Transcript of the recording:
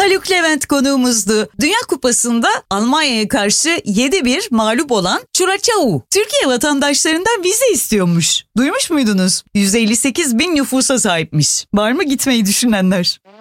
Haluk Levent konuğumuzdu. Dünya Kupası'nda Almanya'ya karşı 7-1 mağlup olan Curaçao, Türkiye vatandaşlarından vize istiyormuş. Duymuş muydunuz? 158 bin nüfusa sahipmiş. Var mı gitmeyi düşünenler?